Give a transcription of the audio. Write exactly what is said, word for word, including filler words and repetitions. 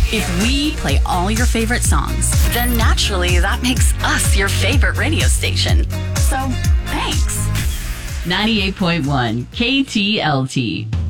If we play all your favorite songs, then naturally that makes us your favorite radio station. So, thanks. ninety-eight point one K T L T.